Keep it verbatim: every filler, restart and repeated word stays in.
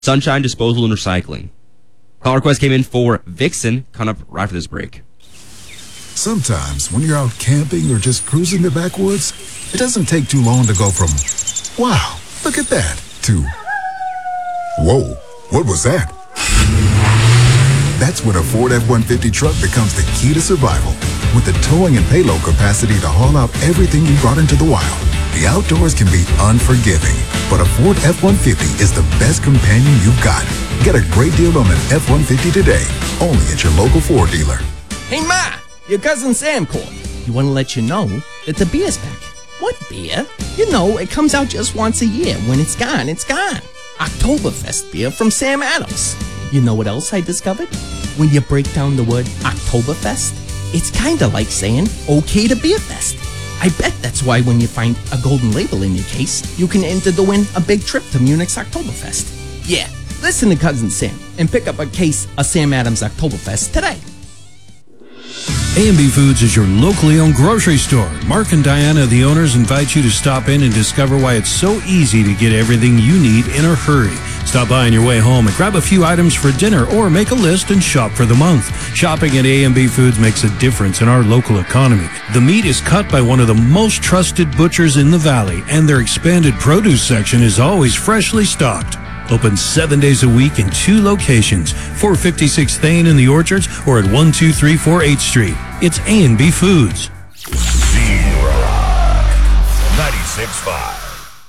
Sunshine Disposal and Recycling. Call request came in for Vixen, coming up right after this break. Sometimes when you're out camping or just cruising the backwoods, it doesn't take too long to go from, wow, look at that, to, whoa, what was that? That's when a Ford F one fifty truck becomes the key to survival. With the towing and payload capacity to haul out everything you brought into the wild, the outdoors can be unforgiving. But a Ford F one fifty is the best companion you've got. Get a great deal on an F one fifty today, only at your local Ford dealer. Hey, Ma! Your cousin Sam called. He want to let you know that the beer's back. What beer? You know, it comes out just once a year. When it's gone, it's gone. Oktoberfest beer from Sam Adams. You know what else I discovered? When you break down the word Oktoberfest, it's kind of like saying, okay to Beer Fest. I bet that's why when you find a golden label in your case, you can enter to win a big trip to Munich's Oktoberfest. Yeah, listen to Cousin Sam and pick up a case of Sam Adams Oktoberfest today. A and B Foods is your locally owned grocery store. Mark and Diana, the owners, invite you to stop in and discover why it's so easy to get everything you need in a hurry. Stop by on your way home and grab a few items for dinner or make a list and shop for the month. Shopping at A and B Foods makes a difference in our local economy. The meat is cut by one of the most trusted butchers in the valley, and their expanded produce section is always freshly stocked. Open seven days a week in two locations, four fifty-six Thane in the Orchards or at one two three four eighth Street. It's A and B Foods. Z-Rock ninety-six point five.